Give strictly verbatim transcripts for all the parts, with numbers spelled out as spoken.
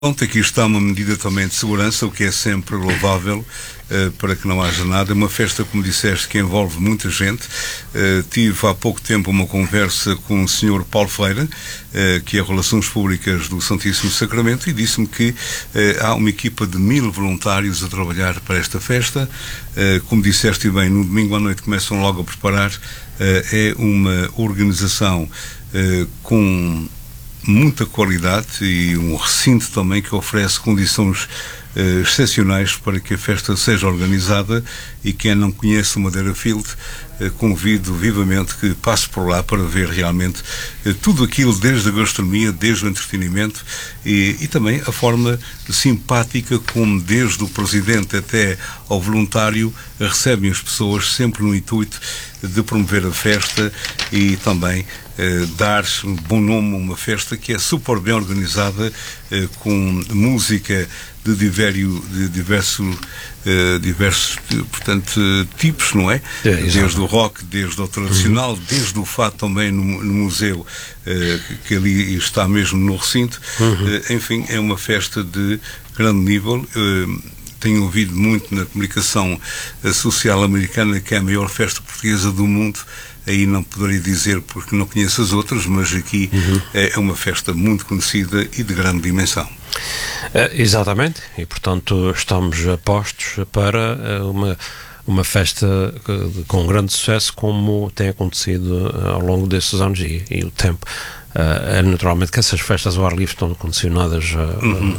Pronto, aqui está uma medida também de segurança, o que é sempre louvável, uh, para que não haja nada. É uma festa, como disseste, que envolve muita gente. Uh, tive há pouco tempo uma conversa com o senhor Paulo Feira, uh, que é Relações Públicas do Santíssimo Sacramento, e disse-me que uh, há uma equipa de mil voluntários a trabalhar para esta festa. Uh, como disseste bem, no domingo à noite começam logo a preparar. Uh, é uma organização uh, com muita qualidade e um recinto também que oferece condições uh, excepcionais para que a festa seja organizada, e quem não conhece o Madeira Field, uh, convido vivamente que passe por lá para ver realmente uh, tudo aquilo, desde a gastronomia, desde o entretenimento e, e também a forma simpática como desde o presidente até ao voluntário recebem as pessoas, sempre no intuito de promover a festa e também eh, dar um bom nome a uma festa que é super bem organizada, eh, com música de, diverio, de diverso, eh, diversos portanto, tipos, não é? é desde o rock, desde o tradicional, uhum. desde o fado também no, no museu, eh, que ali está mesmo no recinto. Uhum. Eh, enfim, é uma festa de grande nível. Eh, Tenho ouvido muito na comunicação social americana que é a maior festa portuguesa do mundo. Aí não poderia dizer porque não conheço as outras, mas aqui uhum. é uma festa muito conhecida e de grande dimensão. É, exatamente, e portanto estamos apostos para uma, uma festa com grande sucesso, como tem acontecido ao longo desses anos e, e o tempo. Uh, é naturalmente que essas festas ao ar livre estão condicionadas a, uhum.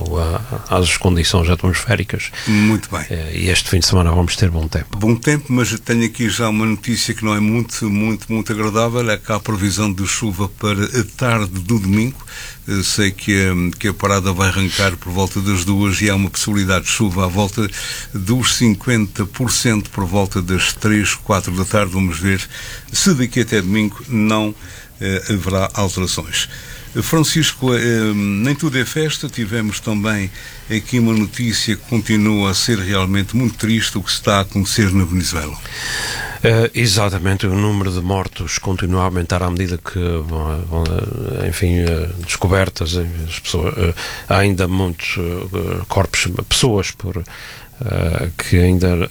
a, a, às condições atmosféricas. Muito bem. Uh, e este fim de semana vamos ter bom tempo. Bom tempo, mas tenho aqui já uma notícia que não é muito, muito, muito agradável. É que há previsão de chuva para a tarde do domingo. Uh, sei que a, que a parada vai arrancar por volta das duas e há uma possibilidade de chuva à volta dos cinquenta por cento por volta das três, quatro da tarde. Vamos ver se daqui até domingo não Uh, haverá alterações. Uh, Francisco, uh, nem tudo é festa. Tivemos também aqui uma notícia que continua a ser realmente muito triste, o que está a acontecer na Venezuela. Uh, exatamente, o número de mortos continua a aumentar à medida que vão, vão enfim, uh, descobertas, as pessoas, uh, há ainda muitos uh, corpos, pessoas por Uh, que ainda uh,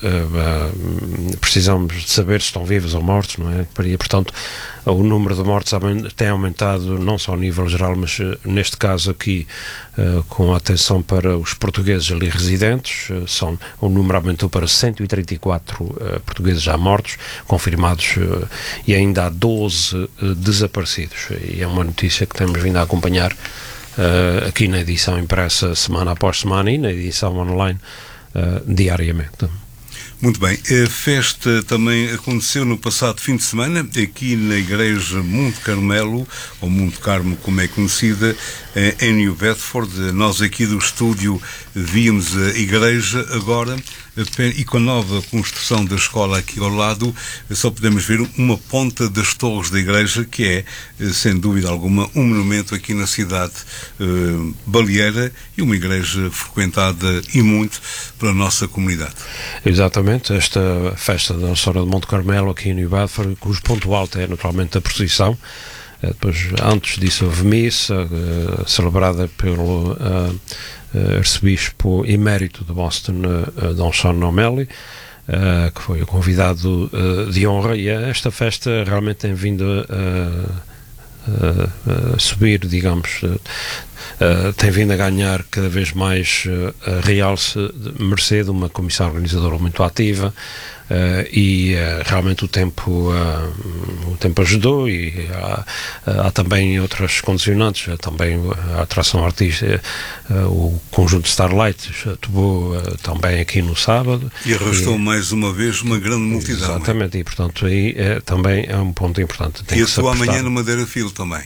uh, precisamos de saber se estão vivos ou mortos, não é? E, portanto, o número de mortos tem aumentado não só a nível geral, mas uh, neste caso aqui uh, com atenção para os portugueses ali residentes, uh, são, o número aumentou para cento e trinta e quatro uh, portugueses já mortos, confirmados, uh, e ainda há doze uh, desaparecidos, e é uma notícia que temos vindo a acompanhar uh, aqui na edição impressa semana após semana e na edição online Uh, diariamente. Muito bem. A festa também aconteceu no passado fim de semana, aqui na Igreja Monte Carmelo, ou Monte Carmo, como é conhecida, em New Bedford. Nós aqui do estúdio víamos a igreja, agora, e com a nova construção da escola aqui ao lado, só podemos ver uma ponta das torres da igreja, que é, sem dúvida alguma, um monumento aqui na cidade uh, baleeira, e uma igreja frequentada e muito pela nossa comunidade. Exatamente, esta festa da Nossa Senhora de Monte Carmelo aqui em New Bedford, cujo ponto alto é naturalmente a procissão. Depois, antes disso, houve missa uh, celebrada pelo uh, uh, arcebispo emérito de Boston, uh, Dom Sean O'Malley, uh, que foi o convidado uh, de honra, e esta festa realmente tem vindo a, a, a subir, digamos, uh, uh, tem vindo a ganhar cada vez mais uh, a realce, mercê de uma comissão organizadora muito ativa. Uh, e uh, realmente o tempo uh, o tempo ajudou, e há, há também outras condicionantes, há também a atração artística, uh, o conjunto Starlight atuou uh, também aqui no sábado e arrastou e, mais uma vez uma grande multidão. Exatamente, é? E portanto aí uh, também é um ponto importante. Tem e atuou amanhã no Madeira Field também.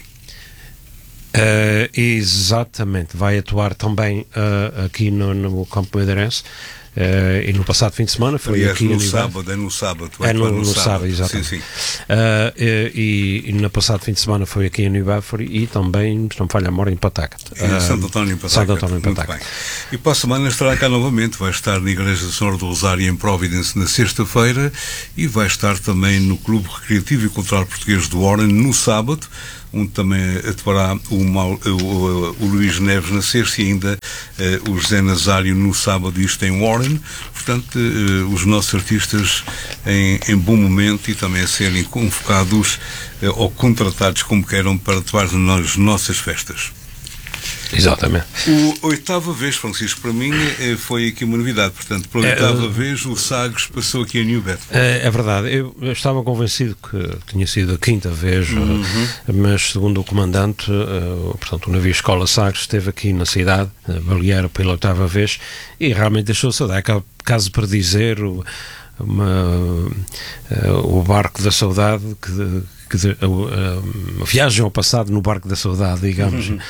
Uh, exatamente, vai atuar também uh, aqui no, no Campo Madeirense. Uh, e no passado fim de semana foi Aliás, aqui no a nível... sábado, é no sábado. É no, no, no sábado, sábado exatamente. Sim, sim. Uh, e, e no passado fim de semana foi aqui em New Bedford e também, se não me falha a memória, em Pawtucket. Em uh, Santo António em Pawtucket. Santo António em Pawtucket. Muito bem. E para a semana estará cá novamente, vai estar na Igreja do Senhor do Rosário em Providence na sexta-feira e vai estar também no Clube Recreativo e Cultural Português do Warren no sábado, onde também atuará o, Mal, o, o Luís Neves na sexta e ainda uh, o José Nazário no sábado, isto em Warren. Portanto, uh, os nossos artistas em, em bom momento e também a serem convocados uh, ou contratados, como queiram, para atuar nas nossas festas. Exatamente. O oitava vez, Francisco, para mim foi aqui uma novidade. Portanto, pela oitava é, vez o Sagres passou aqui a New Bedford. É, é verdade. Eu, eu estava convencido que tinha sido a quinta vez, uhum. mas segundo o comandante, uh, portanto, o navio Escola Sagres esteve aqui na cidade, uh, baleeira pela oitava vez, e realmente deixou saudade. Caso para dizer, o, uma, uh, o barco da saudade que que de, a, a, a viagem ao passado no barco da saudade, digamos. Uhum.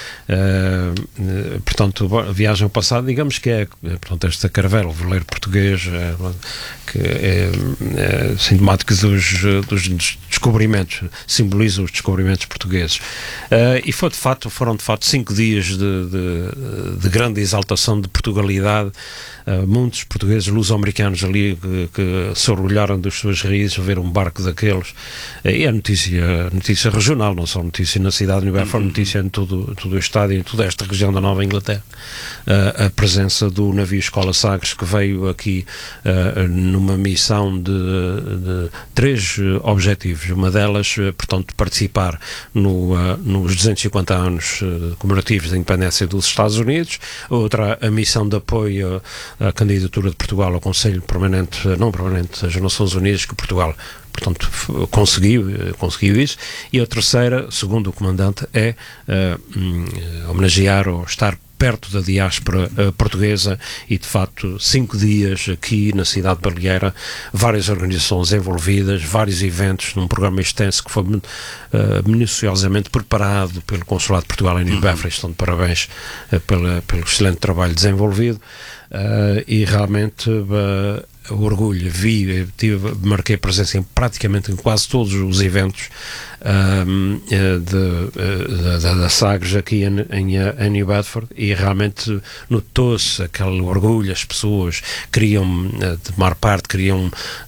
Uh, portanto, a viagem ao passado, digamos que é, portanto, esta caravela, o veleiro português, é, que é, é sintomático dos, dos descobrimentos, simboliza os descobrimentos portugueses. Uh, e foi de fato, foram de facto cinco dias de, de, de grande exaltação de Portugalidade. Uh, muitos portugueses luso-americanos ali que, que se orgulharam das suas raízes, ver um barco daqueles. Uh, e a notícia notícia regional, não só notícia na cidade de New Bedford, notícia em todo, todo o estado e em toda esta região da Nova Inglaterra. Uh, a presença do navio Escola Sagres, que veio aqui uh, numa missão de, de três objetivos. Uma delas, uh, portanto, participar no, uh, nos duzentos e cinquenta anos uh, comemorativos da independência dos Estados Unidos. Outra, a missão de apoio à candidatura de Portugal ao Conselho Permanente, não permanente, das Nações Unidas, que Portugal portanto, conseguiu, conseguiu isso. E a terceira, segundo o comandante, é uh, um, homenagear ou estar perto da diáspora uh, portuguesa e, de facto, cinco dias aqui na cidade de Baleeira, várias organizações envolvidas, vários eventos, num programa extenso que foi uh, minuciosamente preparado pelo Consulado de Portugal em New Bedford. Estão de parabéns uh, pela, pelo excelente trabalho desenvolvido uh, e realmente uh, o orgulho, vi, tive, marquei presença em praticamente em quase todos os eventos um, de, de, da Sagres aqui em, em, em New Bedford, e realmente notou-se aquele orgulho. As pessoas queriam uh, tomar parte, queriam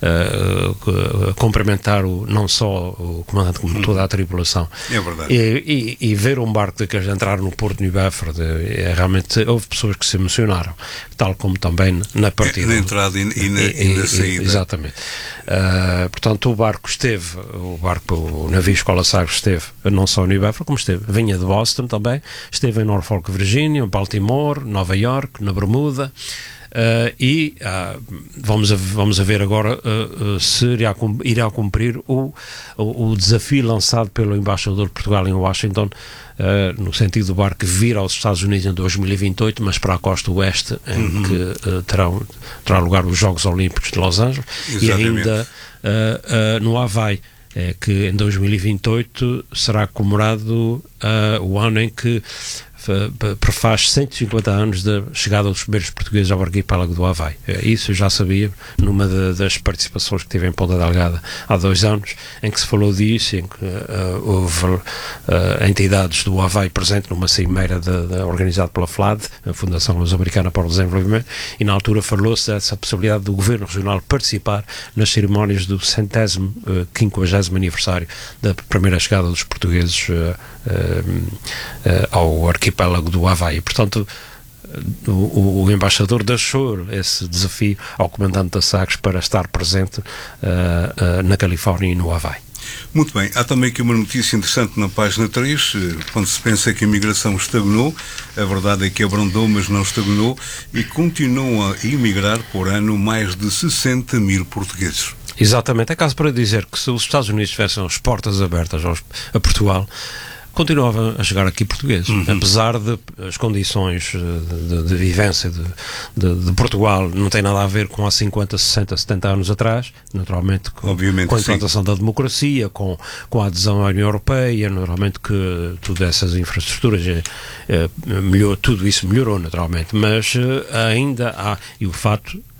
uh, uh, cumprimentar o, não só o comandante como hum. toda a tripulação. É verdade. E, e, e ver um barco daqueles entrar no Porto de New Bedford, é, realmente houve pessoas que se emocionaram, tal como também na partida. Na entrada e, e na E na saída. Exatamente. Uh, portanto, o barco esteve, o barco, o navio Escola Sagres esteve não só em New Bedford, como esteve, vinha de Boston também, esteve em Norfolk, Virgínia, Baltimore, Nova York, na Bermuda. Uh, e uh, vamos, a, vamos a ver agora uh, uh, se irá, irá cumprir o, o, o desafio lançado pelo embaixador de Portugal em Washington, uh, no sentido do barco vir aos Estados Unidos em dois mil e vinte e oito, mas para a costa oeste, em uhum. que uh, terão, terá lugar os Jogos Olímpicos de Los Angeles. Exatamente. E ainda uh, uh, no Havaí, é que em dois mil e vinte e oito será comemorado uh, o ano em que prefaz cento e cinquenta anos da chegada dos primeiros portugueses ao arquipélago do Havaí. Isso eu já sabia numa de, das participações que tive em Ponta Delgada há dois anos, em que se falou disso, em que uh, houve uh, entidades do Havaí presentes numa cimeira de, de, organizada pela F L A D, a Fundação Luso-Americana para o Desenvolvimento, e na altura falou-se dessa possibilidade do Governo Regional participar nas cerimónias do centésimo, uh, quinquagésimo aniversário da primeira chegada dos portugueses uh, uh, uh, ao arquipélago do Havaí. Portanto, o, o embaixador deixou esse desafio ao comandante da Sagres para estar presente uh, uh, na Califórnia e no Havaí. Muito bem. Há também aqui uma notícia interessante na página três, quando se pensa que a imigração estagnou. A verdade é que abrandou, mas não estagnou, e continuam a emigrar por ano mais de sessenta mil portugueses. Exatamente. É caso para dizer que se os Estados Unidos tivessem as portas abertas aos, a Portugal, continuava a chegar aqui portugueses, uhum. apesar de as condições de, de, de vivência de, de, de Portugal não tem nada a ver com há cinquenta, sessenta, setenta anos atrás, naturalmente com, Obviamente, com a implantação sim. da democracia, com, com a adesão à União Europeia, naturalmente que todas essas infraestruturas é, é, melhorou, tudo isso melhorou naturalmente, mas ainda há, e o fato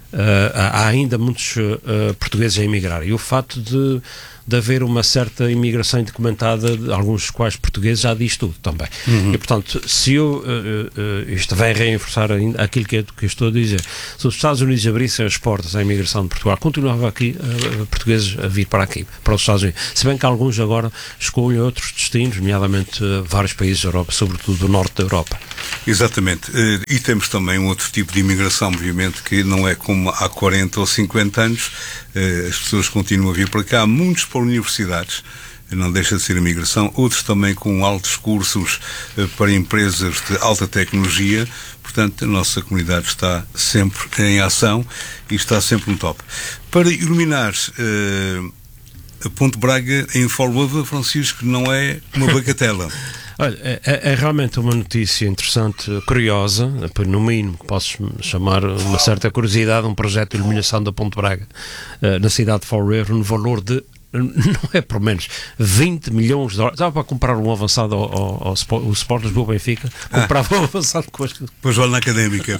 há ainda muitos uh, portugueses a emigrar, e o facto de, de haver uma certa imigração indocumentada, de alguns dos quais portugueses, já diz tudo também. Uhum. E, portanto, se eu, uh, uh, isto vai reforçar ainda aquilo que, é, que eu estou a dizer, se os Estados Unidos abrissem as portas à imigração de Portugal, continuava aqui uh, portugueses a vir para aqui, para os Estados Unidos, se bem que alguns agora escolhem outros destinos, nomeadamente uh, vários países da Europa, sobretudo do norte da Europa. Exatamente, uh, e temos também um outro tipo de imigração, obviamente, que não é como há quarenta ou cinquenta anos, uh, as pessoas continuam a vir para cá, muitos para universidades, não deixa de ser imigração, outros também com altos cursos uh, para empresas de alta tecnologia. Portanto, a nossa comunidade está sempre em ação e está sempre no top. Para iluminar uh, a Ponte Braga em Follow-up, Francisco, não é uma bagatela. Olha, é, é realmente uma notícia interessante, curiosa, no mínimo que posso chamar uma certa curiosidade, um projeto de iluminação da Ponte Braga uh, na cidade de Fall River, no valor de, não é por menos, vinte milhões de dólares. Estava para comprar um avançado ao, ao, ao Sport, o Sport Lisboa Benfica, comprava ah. um avançado com as... Pois olha na Académica.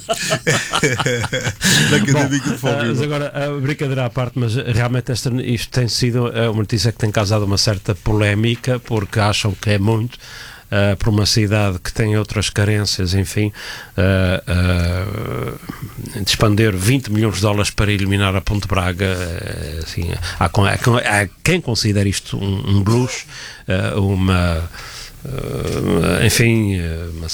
Na Académica de Fall River. Mas agora, a brincadeira à parte, mas realmente esta, isto tem sido uma notícia que tem causado uma certa polémica, porque acham que é muito. Uh, para uma cidade que tem outras carências, enfim, uh, uh, de expandir vinte milhões de dólares para eliminar a Ponte Braga, uh, assim, há, há, há quem considere isto um, um blues, uh, uma, uh, enfim, uma,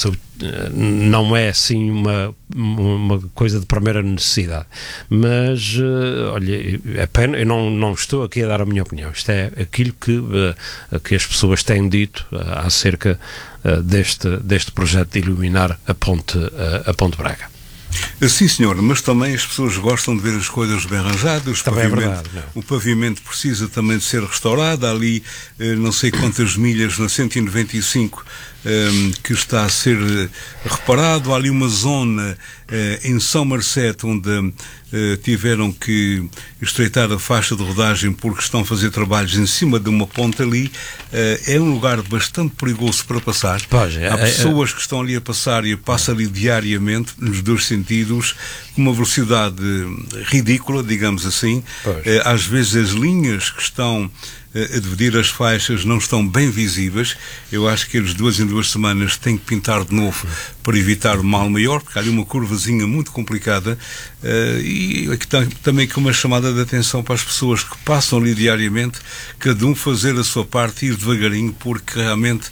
não é assim uma, uma coisa de primeira necessidade, mas uh, olha, é pena, eu não, não estou aqui a dar a minha opinião, isto é aquilo que, uh, que as pessoas têm dito uh, acerca uh, deste, deste projeto de iluminar a ponte, uh, a Ponte Braga. Sim, senhor, mas também as pessoas gostam de ver as coisas bem arranjadas. Também é verdade. O pavimento precisa também de ser restaurado. Há ali não sei quantas milhas na cento e noventa e cinco que está a ser reparado. Há ali uma zona em Somerset onde tiveram que estreitar a faixa de rodagem porque estão a fazer trabalhos em cima de uma ponte ali. É um lugar bastante perigoso para passar. Pois, é, Há pessoas é, é, que estão ali a passar e passam ali diariamente, nos dois sentidos, com uma velocidade ridícula, digamos assim. Pois. Às vezes as linhas que estão a dividir as faixas não estão bem visíveis. Eu acho que eles duas em duas semanas têm que pintar de novo para evitar o mal maior, porque há ali uma curvazinha muito complicada, uh, e aqui está também com uma chamada de atenção para as pessoas que passam ali diariamente, cada um fazer a sua parte e ir devagarinho, porque realmente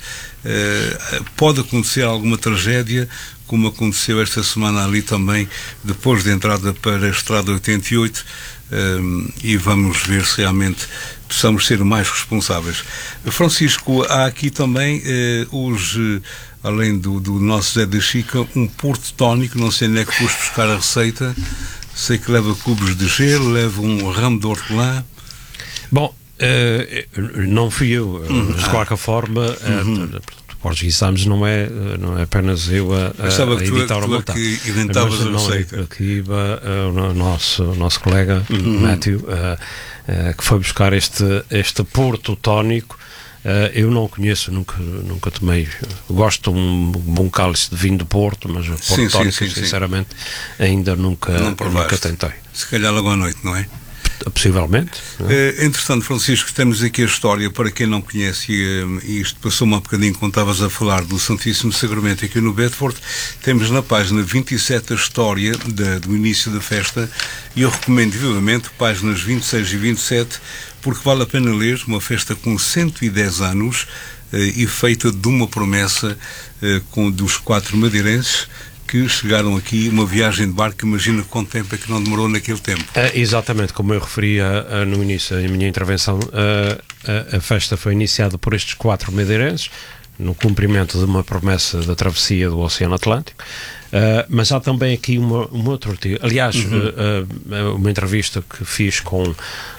uh, pode acontecer alguma tragédia, como aconteceu esta semana ali também, depois da entrada para a Estrada oitenta e oito, um, e vamos ver se realmente possamos ser mais responsáveis. Francisco, há aqui também eh, os, eh, além do, do nosso Zé da Chica, um porto tónico, não sei onde é que foste buscar a receita, sei que leva cubos de gelo, leva um ramo de hortelã. Bom, eh, não fui eu, uhum. de qualquer forma, uhum. eh, Portuguesamos não é, não é apenas eu a, a, a editar o montar. Que inventavas a receita. Aqui uh, o nosso, o nosso colega uhum. Matthew, uh, uh, que foi buscar este, este porto tónico. Uh, eu não conheço, nunca, nunca tomei. Gosto de um bom cálice de vinho do Porto, mas o porto sim, tónico, sim, sim, sinceramente, sim. ainda nunca, nunca tentei. Se calhar logo à noite, não é? Possivelmente. É, entretanto, Francisco, temos aqui a história, para quem não conhece, e isto passou-me um bocadinho quando estavas a falar do Santíssimo Sacramento aqui no Bedford, temos na página vinte e sete a história da, do início da festa, e eu recomendo vivamente páginas vinte e seis e vinte e sete, porque vale a pena ler, uma festa com cento e dez anos e feita de uma promessa com, dos quatro madeirenses, que chegaram aqui, uma viagem de barco, imagina quanto tempo é que não demorou naquele tempo. É, exatamente, como eu referia uh, no início da minha intervenção, uh, a, a festa foi iniciada por estes quatro madeirenses, no cumprimento de uma promessa da travessia do Oceano Atlântico, uh, mas há também aqui uma, uma outra artigo. Aliás, uhum. uh, uh, uma entrevista que fiz com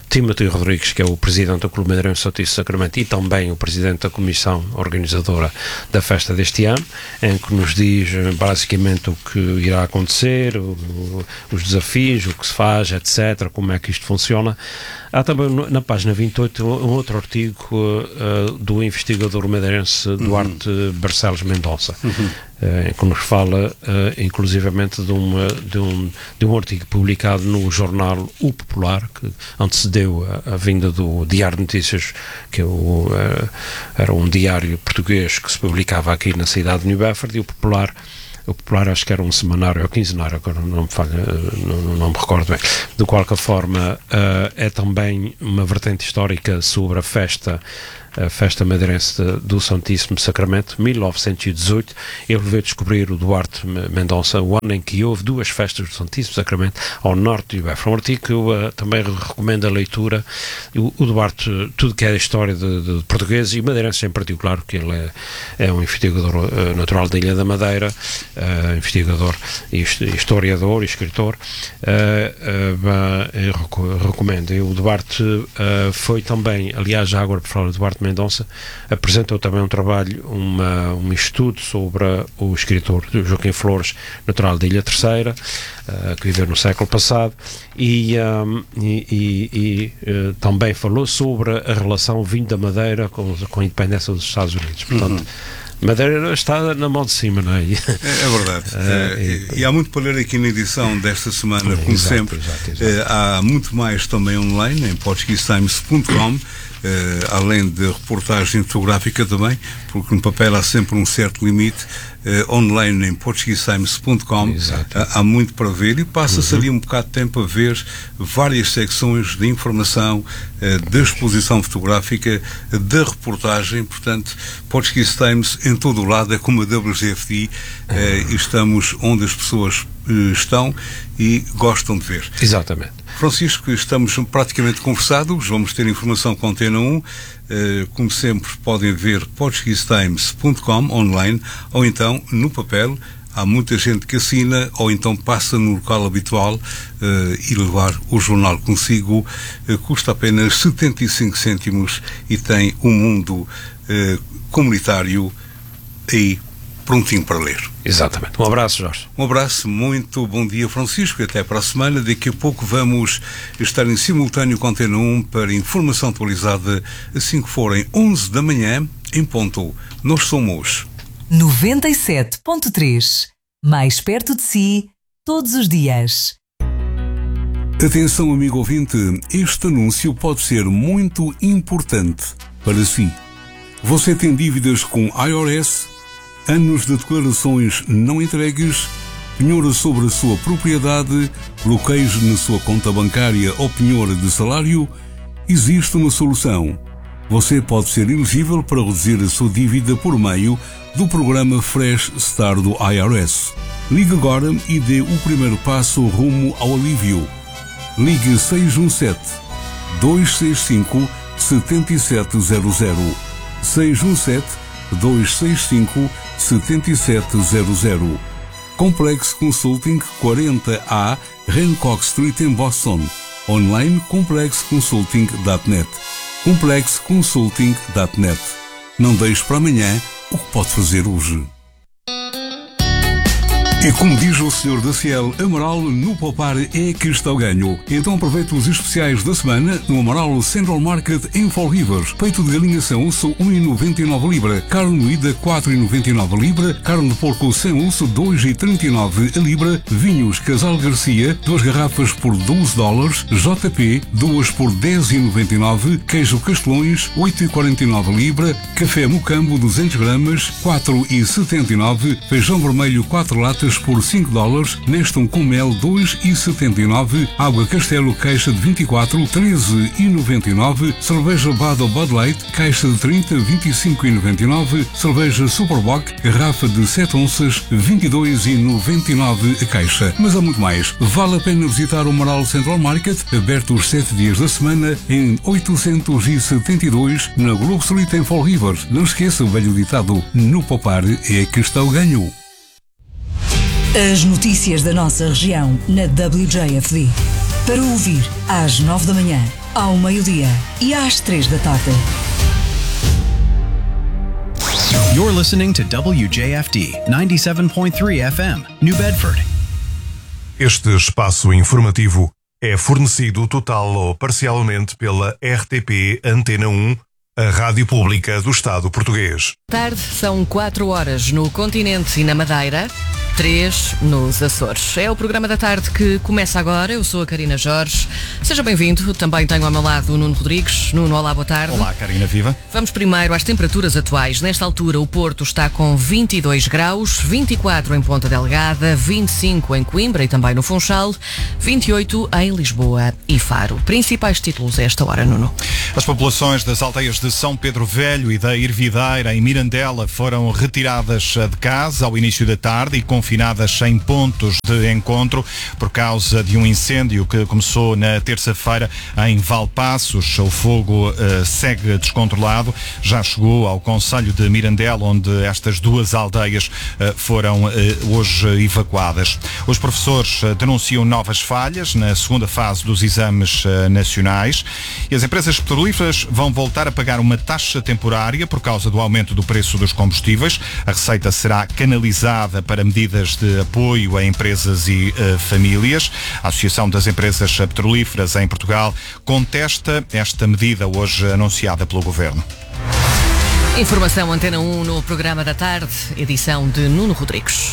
Timothy Rodrigues, que é o presidente do Clube Madeirense Santíssimo Sacramento e também o presidente da comissão organizadora da festa deste ano, em que nos diz basicamente o que irá acontecer, o, o, os desafios, o que se faz, etcétera, como é que isto funciona. Há também na página vinte e oito um outro artigo uh, do investigador madeirense Duarte uhum. Barcelos Mendonça, uhum. uh, que nos fala uh, inclusivamente de, uma, de, um, de um artigo publicado no jornal O Popular, que antecedeu a, a vinda do Diário de Notícias, que é o, uh, era um diário português que se publicava aqui na cidade de New Bedford, e o Popular O Popular acho que era um semanário ou quinzenário, agora não me falha, não, não me recordo bem. De qualquer forma, uh, é também uma vertente histórica sobre a festa, a festa madeirense do Santíssimo Sacramento, mil novecentos e dezoito. Ele veio descobrir, o Duarte Mendonça, o ano em que houve duas festas do Santíssimo Sacramento ao norte de Bedford. Um artigo que eu uh, também recomendo a leitura. O, o Duarte, tudo que é a história de, de portugueses e madeirenses em particular, porque ele é, é um investigador uh, natural da Ilha da Madeira, uh, investigador, historiador e escritor. Uh, uh, eu recomendo. E o Duarte uh, foi também, aliás, já agora por falar do Duarte Mendonça, apresentou também um trabalho, uma, um estudo sobre o escritor Joaquim Flores, natural da Ilha Terceira, uh, que viveu no século passado, e, um, e, e, e uh, também falou sobre a relação vinho da Madeira com, com a independência dos Estados Unidos. Portanto, uhum. Madeira está na mão de cima, não é? É, é verdade. É, e, e há muito para ler aqui na edição desta semana, como exato, sempre. Exato, exato. É, há muito mais também online em portuguese times ponto com, é, além de reportagem fotográfica também, porque no papel há sempre um certo limite. É, online em portuguese times ponto com há, há muito para ver, e passa-se uhum. ali um bocado de tempo a ver várias secções de informação, é, da exposição fotográfica, da reportagem. Portanto, Portuguese Times em todo o lado, é como a W G F D, é, e estamos onde as pessoas é, estão e gostam de ver. Exatamente. Francisco, estamos praticamente conversados, vamos ter informação com a Antena um. Uh, como sempre, podem ver portuguese times ponto com online, ou então no papel. Há muita gente que assina, ou então passa no local habitual uh, e levar o jornal consigo. Uh, custa apenas setenta e cinco cêntimos e tem um mundo uh, comunitário aí prontinho para ler. Exatamente. Um abraço, Jorge. Um abraço, muito bom dia, Francisco, e até para a semana. Daqui a pouco vamos estar em simultâneo com a Antena um para informação atualizada assim que forem onze da manhã, em ponto. Nós somos noventa e sete ponto três, mais perto de si, todos os dias. Atenção, amigo ouvinte, este anúncio pode ser muito importante para si. Você tem dívidas com I R S? Anos de declarações não entregues, penhora sobre a sua propriedade, bloqueios na sua conta bancária ou penhora de salário? Existe uma solução. Você pode ser elegível para reduzir a sua dívida por meio do programa Fresh Start do I R S. Ligue agora e dê o primeiro passo rumo ao alívio. Ligue seis um sete, dois seis cinco, sete sete zero zero. seis um sete, dois seis cinco, sete sete zero zero. Complex Consulting quarenta A, Hancock Street em Boston. Online complex consulting ponto net. complex consulting ponto net. Não deixe para amanhã o que pode fazer hoje. E como diz o senhor da Ciel, Amaral no poupar é que está o ganho. Então aproveite os especiais da semana no Amaral Central Market em Fall River. Peito de galinha sem osso um vírgula noventa e nove libra. Carne moída quatro vírgula noventa e nove libra. Carne de porco sem osso dois vírgula trinta e nove a libra. Vinhos Casal Garcia, duas garrafas por doze dólares. J P, duas por dez vírgula noventa e nove. Queijo Castelões, oito vírgula quarenta e nove libra. Café Mocambo, duzentos gramas, quatro vírgula setenta e nove. Feijão vermelho, quatro latas por cinco dólares, Nestum com mel dois vírgula setenta e nove, Água Castelo caixa de vinte e quatro, treze vírgula noventa e nove, cerveja Bud ou Bud Light, caixa de trinta, vinte e cinco vírgula noventa e nove, cerveja Superbock, garrafa de sete onças, vinte e dois vírgula noventa e nove a caixa. Mas há muito mais. Vale a pena visitar o Amaral Central Market, aberto os sete dias da semana, em oitocentos e setenta e dois, na Globe Street em Fall River. Não esqueça o velho ditado, no poupar é que está o ganho. As notícias da nossa região na W J F D. Para ouvir às nove da manhã ao meio-dia e às três da tarde. You're listening to W J F D ninety-seven point three F M, New Bedford. Este espaço informativo é fornecido total ou parcialmente pela R T P Antena um, a Rádio Pública do Estado Português. Tarde, são quatro horas no continente e na Madeira, três nos Açores. É o programa da tarde que começa agora. Eu sou a Karina Jorge. Seja bem-vindo. Também tenho ao meu lado o Nuno Rodrigues. Nuno, olá, boa tarde. Olá, Karina, viva. Vamos primeiro às temperaturas atuais. Nesta altura, o Porto está com vinte e dois graus, vinte e quatro em Ponta Delgada, vinte e cinco em Coimbra e também no Funchal, vinte e oito em Lisboa e Faro. Principais títulos a esta hora, Nuno. As populações das aldeias de São Pedro Velho e da Ervideira, em Mirandela, foram retiradas de casa ao início da tarde e confinadas em pontos de encontro por causa de um incêndio que começou na terça-feira em Valpaços. O fogo uh, segue descontrolado, já chegou ao concelho de Mirandela, onde estas duas aldeias uh, foram uh, hoje evacuadas. Os professores uh, denunciam novas falhas na segunda fase dos exames uh, nacionais e as empresas petrolíferas vão voltar a pagar uma taxa temporária por causa do aumento do preço dos combustíveis. A receita será canalizada para medidas de apoio a empresas e uh, famílias. A Associação das Empresas Petrolíferas em Portugal contesta esta medida hoje anunciada pelo Governo. Informação Antena um no programa da tarde, edição de Nuno Rodrigues.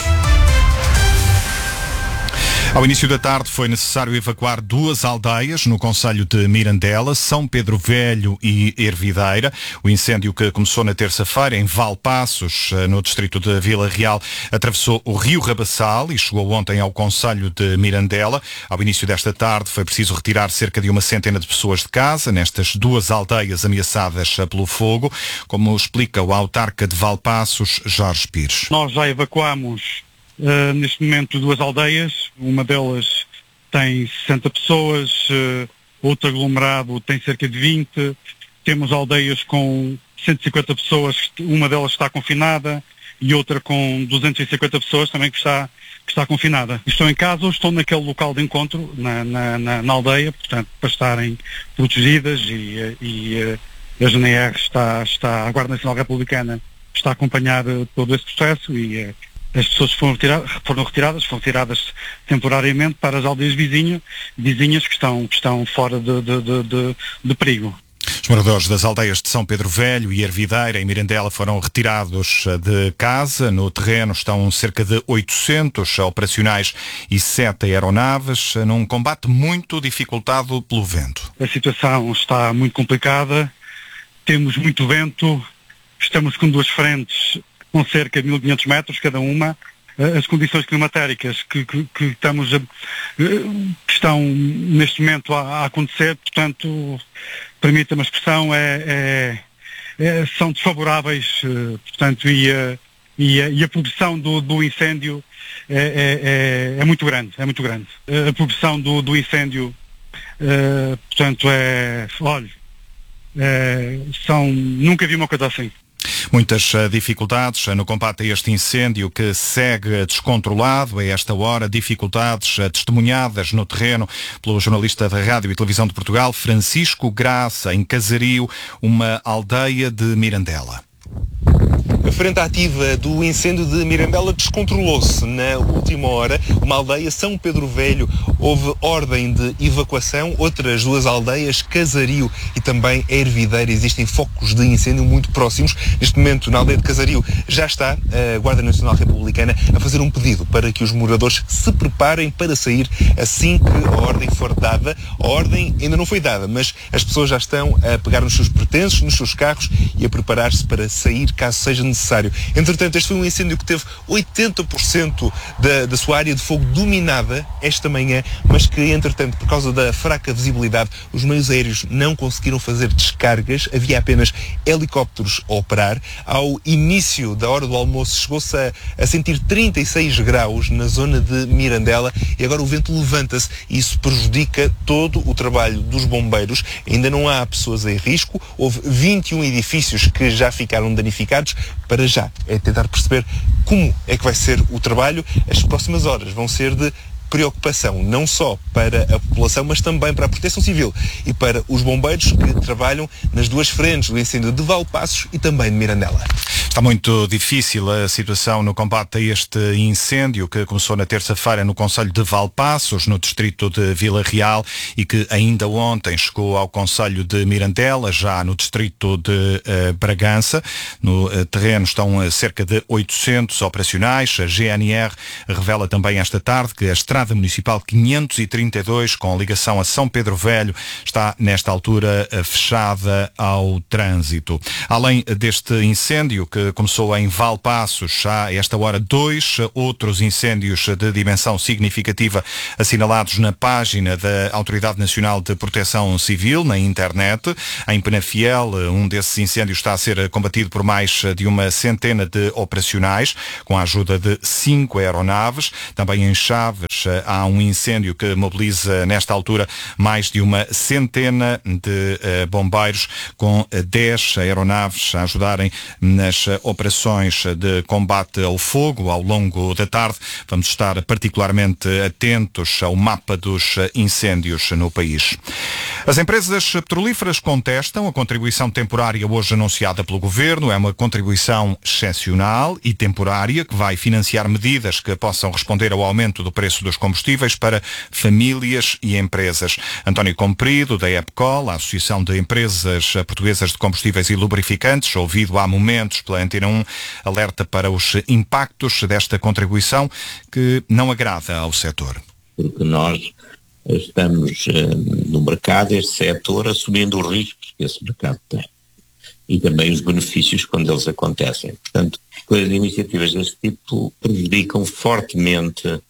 Ao início da tarde foi necessário evacuar duas aldeias no concelho de Mirandela, São Pedro Velho e Ervideira. O incêndio, que começou na terça-feira em Valpaços, no distrito de Vila Real, atravessou o rio Rabassal e chegou ontem ao concelho de Mirandela. Ao início desta tarde foi preciso retirar cerca de uma centena de pessoas de casa nestas duas aldeias ameaçadas pelo fogo, como explica o autarca de Valpaços, Jorge Pires. Nós já evacuamos Uh, neste momento duas aldeias, uma delas tem sessenta pessoas, uh, outro aglomerado tem cerca de vinte, temos aldeias com cento e cinquenta pessoas, uma delas está confinada e outra com duzentas e cinquenta pessoas também que está, que está confinada. Estão em casa ou estão naquele local de encontro, na, na, na, na aldeia, portanto, para estarem protegidas e, e uh, a G N R está, está, a Guarda Nacional Republicana está a acompanhar uh, todo esse processo e uh, as pessoas foram retiradas, foram retiradas, foram retiradas temporariamente para as aldeias vizinho, vizinhas que estão, que estão fora de, de, de, de, de perigo. Os moradores das aldeias de São Pedro Velho e Ervideira, em Mirandela, foram retirados de casa. No terreno estão cerca de oitocentos operacionais e sete aeronaves, num combate muito dificultado pelo vento. A situação está muito complicada, temos muito vento, estamos com duas frentes com cerca de mil e quinhentos metros cada uma. As condições climatéricas que, que, que estamos a, que estão neste momento a, a acontecer, portanto, permita-me a expressão, é, é, é, são desfavoráveis, portanto, e a, e a, e a progressão do, do incêndio é, é, é, é muito grande, é muito grande. A progressão do, do incêndio, é, portanto, é, olha, é, são, nunca vi uma coisa assim. Muitas dificuldades no combate a este incêndio que segue descontrolado. A esta hora, dificuldades testemunhadas no terreno pelo jornalista da Rádio e Televisão de Portugal, Francisco Graça, em Casario, uma aldeia de Mirandela. A frente ativa do incêndio de Mirandela descontrolou-se na última hora. Uma aldeia, São Pedro Velho, houve ordem de evacuação. Outras duas aldeias, Casario e também Ervideira, existem focos de incêndio muito próximos. Neste momento, na aldeia de Casario, já está a Guarda Nacional Republicana a fazer um pedido para que os moradores se preparem para sair assim que a ordem for dada. A ordem ainda não foi dada, mas as pessoas já estão a pegar nos seus pertences, nos seus carros e a preparar-se para sair caso seja necessário. Entretanto, este foi um incêndio que teve oitenta por cento da, da sua área de fogo dominada esta manhã, mas que, entretanto, por causa da fraca visibilidade, os meios aéreos não conseguiram fazer descargas, havia apenas helicópteros a operar. Ao início da hora do almoço chegou-se a, a sentir trinta e seis graus na zona de Mirandela e agora o vento levanta-se e isso prejudica todo o trabalho dos bombeiros. Ainda não há pessoas em risco, houve vinte e um edifícios que já ficaram danificados. Para já é tentar perceber como é que vai ser o trabalho. As próximas horas vão ser de preocupação, não só para a população, mas também para a Proteção Civil e para os bombeiros que trabalham nas duas frentes do incêndio de Valpassos e também de Mirandela. Está muito difícil a situação no combate a este incêndio que começou na terça-feira no concelho de Valpassos, no distrito de Vila Real, e que ainda ontem chegou ao concelho de Mirandela, já no distrito de uh, Bragança. No uh, terreno estão uh, cerca de oitocentos operacionais. A G N R revela também esta tarde que a Estrada Municipal quinhentos e trinta e dois, com ligação a São Pedro Velho, está nesta altura uh, fechada ao trânsito. Além deste incêndio que começou em Valpassos, há a esta hora dois outros incêndios de dimensão significativa assinalados na página da Autoridade Nacional de Proteção Civil, na internet. Em Penafiel, um desses incêndios está a ser combatido por mais de uma centena de operacionais, com a ajuda de cinco aeronaves. Também em Chaves há um incêndio que mobiliza, nesta altura, mais de uma centena de uh, bombeiros, com dez aeronaves a ajudarem nas operações de combate ao fogo ao longo da tarde. Vamos estar particularmente atentos ao mapa dos incêndios no país. As empresas petrolíferas contestam a contribuição temporária hoje anunciada pelo Governo. É uma contribuição excepcional e temporária que vai financiar medidas que possam responder ao aumento do preço dos combustíveis para famílias e empresas. António Comprido, da EPCOL, a Associação de Empresas Portuguesas de Combustíveis e Lubrificantes, ouvido há momentos pela Antena um, alerta para os impactos desta contribuição que não agrada ao setor. Porque nós estamos uh, no mercado, este setor, assumindo os riscos que esse mercado tem e também os benefícios quando eles acontecem. Portanto, coisas, iniciativas deste tipo prejudicam fortemente uh,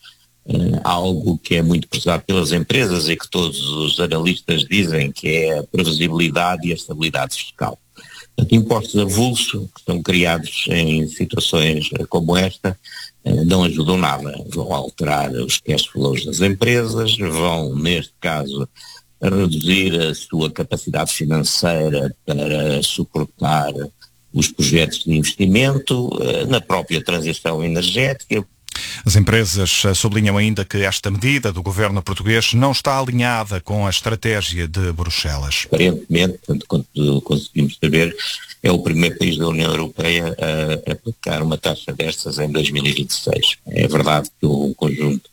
algo que é muito prezado pelas empresas e que todos os analistas dizem que é a previsibilidade e a estabilidade fiscal. Portanto, impostos avulso que são criados em situações como esta não ajudam nada. Vão alterar os cash flows das empresas, vão, neste caso, reduzir a sua capacidade financeira para suportar os projetos de investimento na própria transição energética. As empresas sublinham ainda que esta medida do governo português não está alinhada com a estratégia de Bruxelas. Aparentemente, tanto quanto conseguimos saber, é o primeiro país da União Europeia a aplicar uma taxa destas em dois mil e vinte e seis. É verdade que um conjunto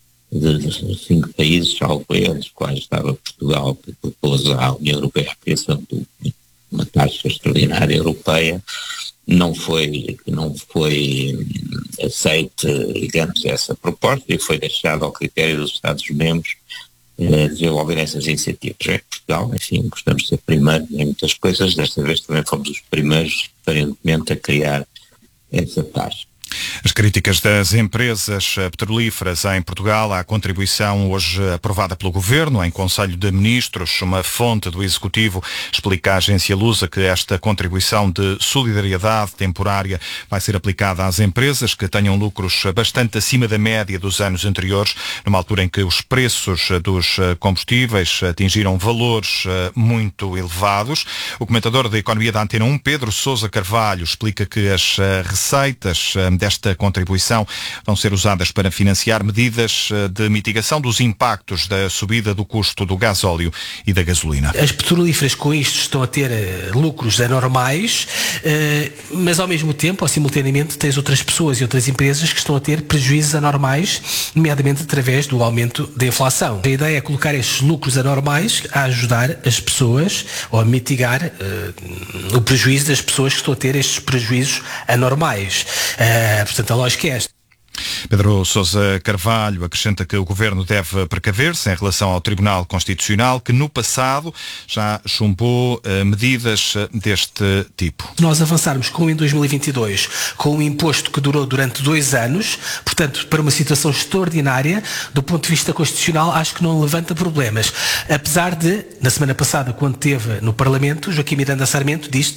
de cinco países, salvo eles, quais estava Portugal, que propôs à União Europeia a criação de uma taxa extraordinária europeia, não foi, não foi aceite, digamos, essa proposta e foi deixado ao critério dos Estados-membros eh, desenvolver essas iniciativas. É Portugal, enfim, gostamos de ser primeiro em muitas coisas, desta vez também fomos os primeiros, aparentemente, a criar essa taxa. As críticas das empresas petrolíferas em Portugal à contribuição hoje aprovada pelo Governo em Conselho de Ministros. Uma fonte do Executivo explica à agência Lusa que esta contribuição de solidariedade temporária vai ser aplicada às empresas que tenham lucros bastante acima da média dos anos anteriores, numa altura em que os preços dos combustíveis atingiram valores muito elevados. O comentador da Economia da Antena um, Pedro Sousa Carvalho, explica que as receitas desta contribuição vão ser usadas para financiar medidas de mitigação dos impactos da subida do custo do gasóleo e da gasolina. As petrolíferas com isto estão a ter uh, lucros anormais, uh, mas ao mesmo tempo, ou simultaneamente, tens outras pessoas e outras empresas que estão a ter prejuízos anormais, nomeadamente através do aumento da inflação. A ideia é colocar estes lucros anormais a ajudar as pessoas ou a mitigar uh, o prejuízo das pessoas que estão a ter estes prejuízos anormais. Uh, portanto, a lógica é esta. Pedro Sousa Carvalho acrescenta que o Governo deve precaver-se em relação ao Tribunal Constitucional, que no passado já chumbou uh, medidas deste tipo. Se nós avançarmos com em dois mil e vinte e dois com um imposto que durou durante dois anos, portanto, para uma situação extraordinária, do ponto de vista constitucional, acho que não levanta problemas. Apesar de, na semana passada, quando esteve no Parlamento, Joaquim Miranda Sarmento disse que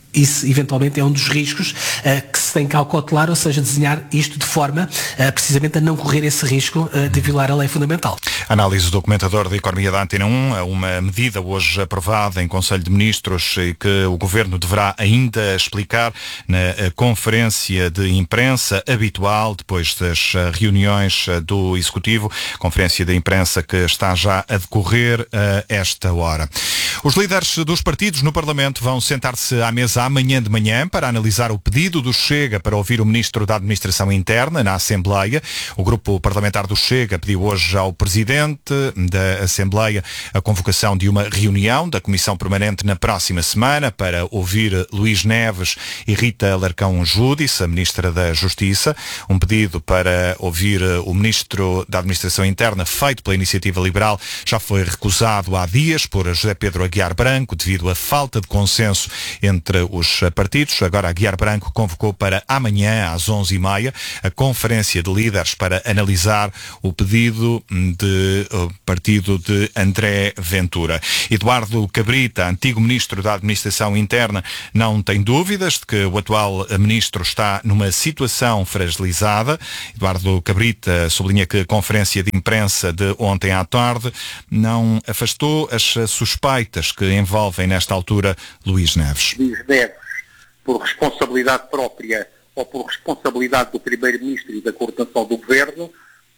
isso eventualmente é um dos riscos uh, que se tem que cautelar, ou seja, desenhar isto de forma uh, precisamente a não correr esse risco uh, de violar a lei fundamental. Análise do comentador da Economia da Antena um, uma medida hoje aprovada em Conselho de Ministros e que o Governo deverá ainda explicar na conferência de imprensa habitual depois das reuniões do Executivo, conferência de imprensa que está já a decorrer a esta hora. Os líderes dos partidos no Parlamento vão sentar-se à mesa amanhã de manhã para analisar o pedido do Chega para ouvir o Ministro da Administração Interna na Assembleia. O grupo parlamentar do Chega pediu hoje ao Presidente da Assembleia a convocação de uma reunião da Comissão Permanente na próxima semana para ouvir Luís Neves e Rita Alarcão Júdice, a Ministra da Justiça. Um pedido para ouvir o Ministro da Administração Interna feito pela Iniciativa Liberal já foi recusado há dias por José Pedro Aguiar Branco devido à falta de consenso entre os partidos. Agora Aguiar Branco convocou para amanhã às onze e meia a conferência de líderes para analisar o pedido de o partido de André Ventura. Eduardo Cabrita, antigo Ministro da Administração Interna, não tem dúvidas de que o atual Ministro está numa situação fragilizada. Eduardo Cabrita sublinha que a conferência de imprensa de ontem à tarde não afastou as suspeitas que envolvem nesta altura Luís Neves. Luís Neves, por responsabilidade própria ou por responsabilidade do Primeiro-Ministro e da coordenação do Governo,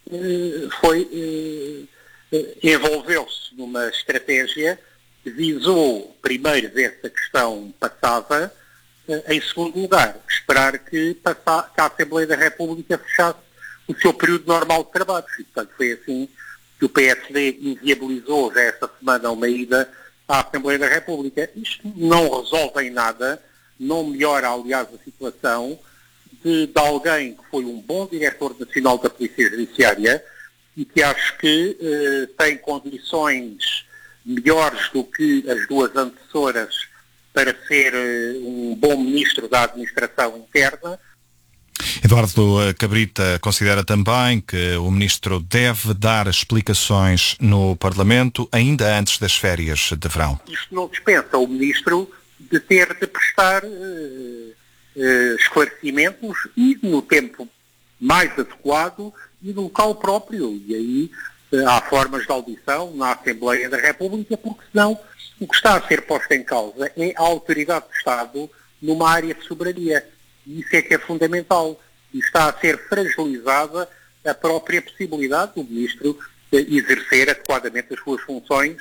foi, envolveu-se numa estratégia que visou primeiro ver se a questão passava, em segundo lugar, esperar que, passa, que a Assembleia da República fechasse o seu período normal de trabalho. E, portanto, foi assim que o P S D inviabilizou já esta semana uma ida à Assembleia da República. Isto não resolve em nada, não melhora, aliás, a situação de, de alguém que foi um bom diretor nacional da Polícia Judiciária e que acho que eh, tem condições melhores do que as duas antecessoras para ser eh, um bom ministro da Administração Interna. Eduardo Cabrita considera também que o Ministro deve dar explicações no Parlamento ainda antes das férias de verão. Isto não dispensa o Ministro de ter de prestar uh, uh, esclarecimentos e no tempo mais adequado e no local próprio. E aí uh, há formas de audição na Assembleia da República, porque senão o que está a ser posto em causa é a autoridade do Estado numa área de soberania. E isso é que é fundamental. E está a ser fragilizada a própria possibilidade do Ministro exercer adequadamente as suas funções,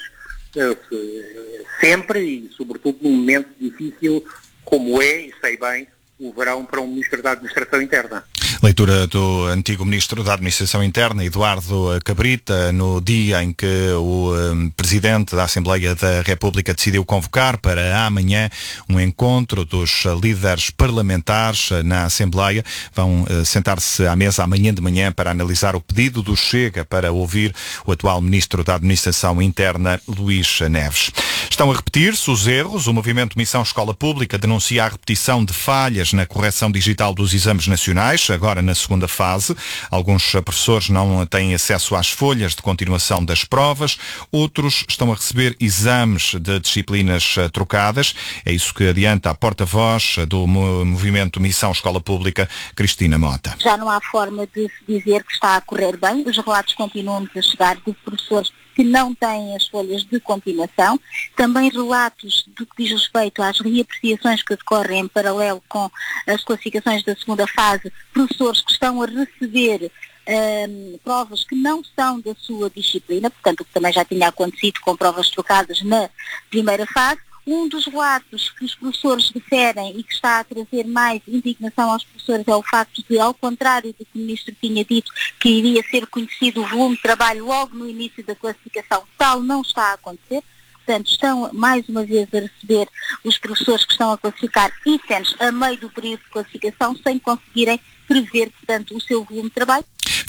sempre e sobretudo num momento difícil como é, e sei bem, o verão para um Ministro da Administração Interna. Leitura do antigo Ministro da Administração Interna, Eduardo Cabrita, no dia em que o um, Presidente da Assembleia da República decidiu convocar para amanhã um encontro dos líderes parlamentares na Assembleia. Vão uh, sentar-se à mesa amanhã de manhã para analisar o pedido do Chega para ouvir o atual Ministro da Administração Interna, Luís Neves. Estão a repetir-se os erros. O movimento Missão Escola Pública denuncia a repetição de falhas na correção digital dos exames nacionais, agora na segunda fase. Alguns professores não têm acesso às folhas de continuação das provas, outros estão a receber exames de disciplinas trocadas. É isso que adianta a porta-voz do movimento Missão Escola Pública, Cristina Mota. Já não há forma de se dizer que está a correr bem. Os relatos continuam a chegar de professores que não têm as folhas de continuação. Também relatos do que diz respeito às reapreciações que decorrem em paralelo com as classificações da segunda fase, professores que estão a receber um, provas que não são da sua disciplina, portanto, o que também já tinha acontecido com provas trocadas na primeira fase. Um dos relatos que os professores referem e que está a trazer mais indignação aos professores é o facto de, ao contrário do que o Ministro tinha dito, que iria ser conhecido o volume de trabalho logo no início da classificação, tal não está a acontecer. Portanto, estão mais uma vez a receber os professores que estão a classificar itens a meio do período de classificação sem conseguirem prever, portanto, o seu volume de trabalho.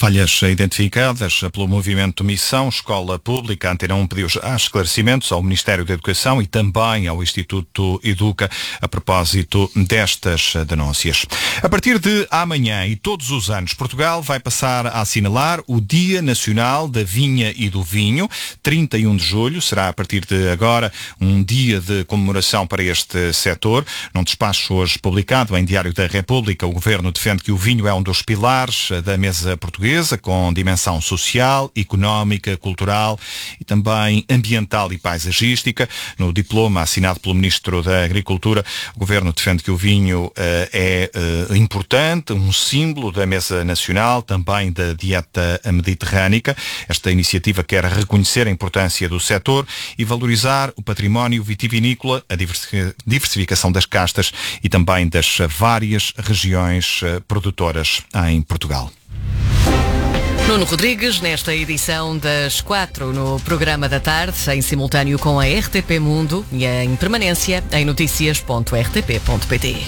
Falhas identificadas pelo movimento Missão Escola Pública. A Antena um pediu já esclarecimentos ao Ministério da Educação e também ao Instituto Educa a propósito destas denúncias. A partir de amanhã e todos os anos, Portugal vai passar a assinalar o Dia Nacional da Vinha e do Vinho. trinta e um de julho será, a partir de agora, um dia de comemoração para este setor. Num despacho hoje publicado em Diário da República, o Governo defende que o vinho é um dos pilares da mesa portuguesa, com dimensão social, económica, cultural e também ambiental e paisagística. No diploma assinado pelo Ministro da Agricultura, o Governo defende que o vinho uh, é uh, importante, um símbolo da mesa nacional, também da dieta mediterrânica. Esta iniciativa quer reconhecer a importância do setor e valorizar o património vitivinícola, a diversificação das castas e também das várias regiões uh, produtoras em Portugal. Nuno Rodrigues, nesta edição das quatro no programa da tarde, em simultâneo com a R T P Mundo e em permanência em notícias ponto r t p ponto p t.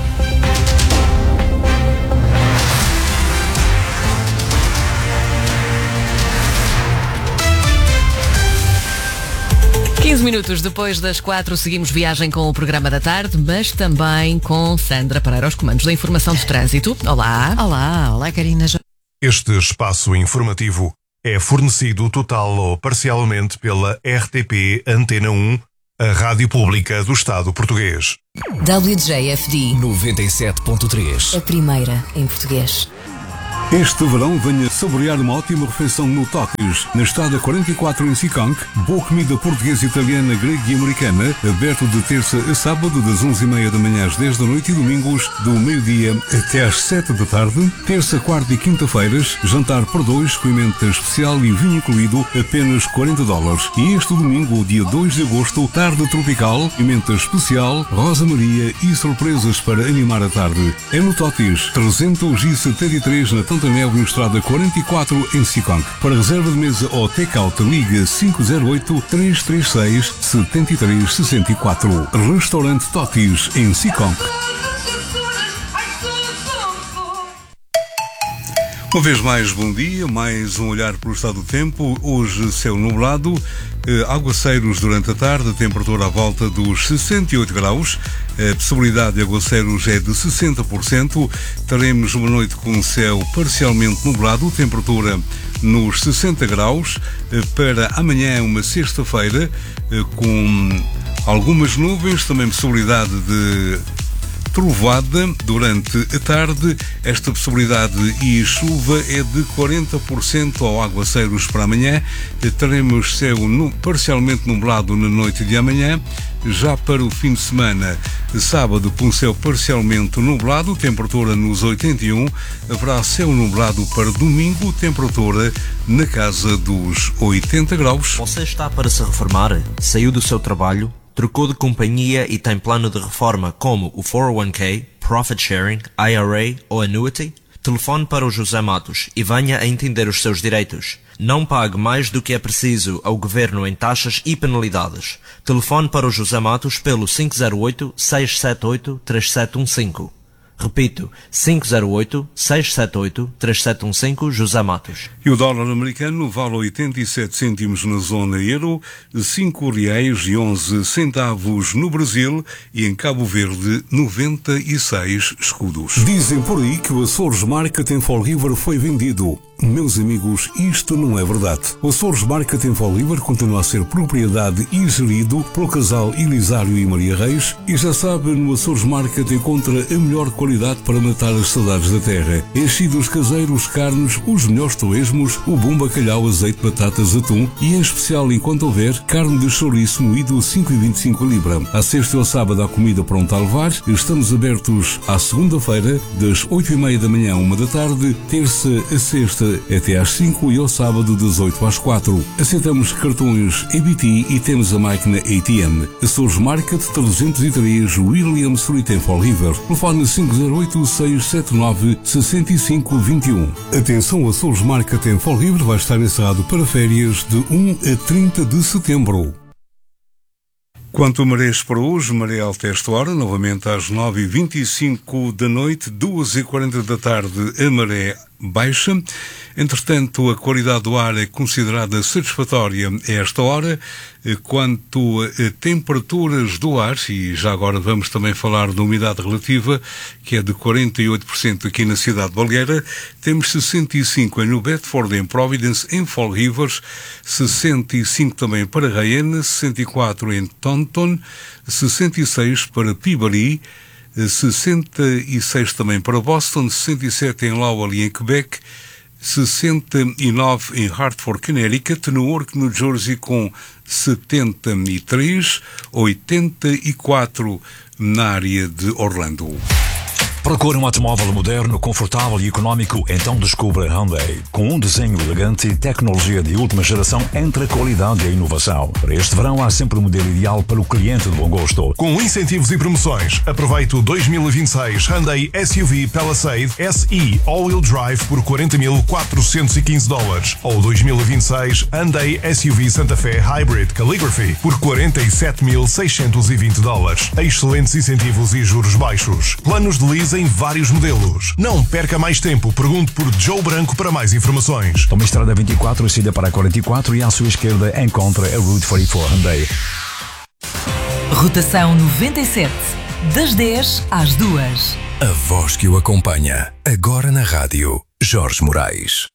quinze minutos depois das quatro, seguimos viagem com o programa da tarde, mas também com Sandra Pereira, aos comandos da informação de trânsito. Olá. Olá, olá, Karina. Este espaço informativo é fornecido total ou parcialmente pela R T P Antena um, a Rádio Pública do Estado Português. W J F D noventa e sete ponto três. A primeira em português. Este verão venha saborear uma ótima refeição no Totis, na Estrada quarenta e quatro em Sicanque. Boa comida portuguesa, italiana, grega e americana, aberto de terça a sábado das onze e meia da manhã às dez da noite e domingos do meio-dia até às sete da tarde. Terça, quarta e quinta-feiras, jantar por dois, com emenda especial e vinho incluído, apenas quarenta dólares. E este domingo, dia dois de agosto, tarde tropical, emenda especial, Rosa Maria e surpresas para animar a tarde. É no Totis, trezentos e setenta e três na Tantanel, Estrada quarenta e quatro em Sicanque. Para reserva de mesa ou take-out, liga cinco zero oito, três três seis, sete três seis quatro. Restaurante Totis, em Sicanque. Uma vez mais, bom dia, mais um olhar para o estado do tempo. Hoje, céu nublado, eh, aguaceiros durante a tarde, temperatura à volta dos sessenta e oito graus, a possibilidade de aguaceiros é de sessenta por cento. Teremos uma noite com céu parcialmente nublado, temperatura nos sessenta graus. Eh, para amanhã, uma sexta-feira, eh, com algumas nuvens, também possibilidade de trovoada durante a tarde. Esta possibilidade e chuva é de quarenta por cento ao aguaceiros para amanhã. Teremos céu parcialmente nublado na noite de amanhã. Já para o fim de semana, sábado, com céu parcialmente nublado, temperatura nos oitenta e um. Haverá céu nublado para domingo, temperatura na casa dos oitenta graus. Você está para se reformar? Saiu do seu trabalho? Trocou de companhia e tem plano de reforma como o quatro oh um k, Profit Sharing, I R A ou Annuity? Telefone para o José Matos e venha a entender os seus direitos. Não pague mais do que é preciso ao Governo em taxas e penalidades. Telefone para o José Matos pelo cinco zero oito, seis sete oito, três sete um cinco. Repito, cinco zero oito, seis sete oito, três sete um cinco, José Matos. E o dólar americano vale oitenta e sete cêntimos na zona euro, cinco reais e onze centavos no Brasil e em Cabo Verde, noventa e seis escudos. Dizem por aí que o Açores Market em Fall River foi vendido. Meus amigos, isto não é verdade. O Açores Market em Fall River continua a ser propriedade e gerido pelo casal Elisário e Maria Reis, e já sabe, no Açores Market encontra a melhor qualidade para matar as saudades da terra. Enchidos caseiros, carnes, os melhores torresmos, o bom bacalhau, azeite, batatas, atum e, em especial, enquanto houver, carne de chouriço moído cinco e vinte e cinco a libra. À sexta e ao sábado há comida pronta a levar. Estamos abertos à segunda-feira, das oito e meia da manhã à uma da tarde, terça a sexta até às cinco e ao sábado das oito às quatro. Aceitamos cartões A B T e temos a máquina A T M. Açores Market trezentos e três William Street em Fall River. Telefone cinco zero oito, seis sete nove, seis cinco dois um. Atenção, o Açores Market em Fall River vai estar encerrado para férias de um a trinta de setembro. Quanto a marés para hoje, maré alta esta hora, novamente às nove e vinte e cinco da noite, duas e quarenta da tarde, a maré baixa. Entretanto, a qualidade do ar é considerada satisfatória a esta hora. Quanto a temperaturas do ar, e já agora vamos também falar da umidade relativa, que é de quarenta e oito por cento aqui na cidade de Valgueira, temos sessenta e cinco em New Bedford, em Providence, em Fall Rivers, sessenta e cinco também para Rayane, sessenta e quatro em Taunton, sessenta e seis para Peabody, sessenta e seis também para Boston, sessenta e sete em Lowell e em Quebec, sessenta e nove em Hartford, Connecticut, Newark, New Jersey com setenta e três, oitenta e quatro na área de Orlando. Procure um automóvel moderno, confortável e económico? Então descubra Hyundai. Com um desenho elegante e tecnologia de última geração entre a qualidade e a inovação. Para este verão há sempre o modelo ideal para o cliente de bom gosto. Com incentivos e promoções, aproveite o dois mil e vinte e seis Hyundai S U V Palisade S E All-Wheel Drive por quarenta mil quatrocentos e quinze dólares ou dois mil e vinte e seis Hyundai S U V Santa Fe Hybrid Calligraphy por quarenta e sete mil seiscentos e vinte dólares. Excelentes incentivos e juros baixos. Planos de lease em vários modelos. Não perca mais tempo. Pergunte por Joe Branco para mais informações. Tome a estrada vinte e quatro, saída para a quarenta e quatro e à sua esquerda encontra a Route quarenta e quatro Hyundai. Rotação noventa e sete, das dez às duas. A voz que o acompanha, agora na rádio, Jorge Moraes.